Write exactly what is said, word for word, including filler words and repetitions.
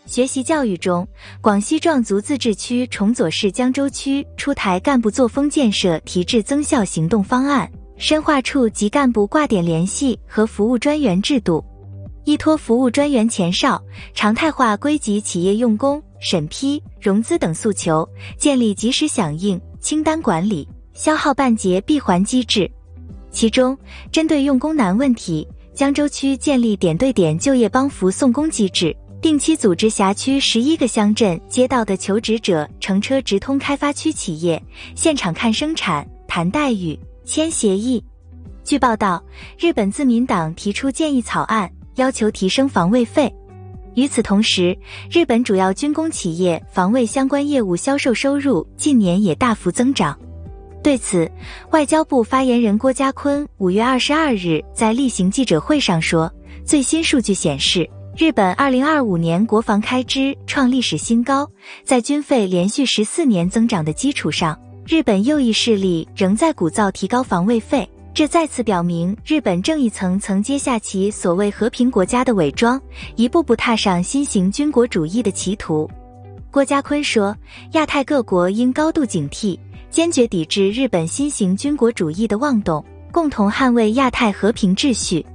学习教育中，广西壮族自治区崇左市江州区出台干部作风建设提质增效行动方案，深化处级干部挂点联系和服务专员制度，依托服务专员前哨，常态化归集企业用工、审批、融资等诉求，建立及时响应、清单管理、消耗半截闭环机制。其中，针对用工难问题，江州区建立点对点就业帮扶送工机制，定期组织辖区十一个乡镇街道的求职者乘车直通开发区企业，现场看生产、谈待遇、签协议。据报道，日本自民党提出建议草案，要求提升防卫费。与此同时，日本主要军工企业防卫相关业务销售收入近年也大幅增长。对此，外交部发言人郭家坤五月二十二日在例行记者会上说，最新数据显示，日本二零二五年国防开支创历史新高，在军费连续十四年增长的基础上，日本右翼势力仍在鼓噪提高防卫费，这再次表明日本正一层层揭下其所谓和平国家的伪装，一步步踏上新型军国主义的歧途。郭家坤说，亚太各国应高度警惕，坚决抵制日本新型军国主义的妄动，共同捍卫亚太和平秩序。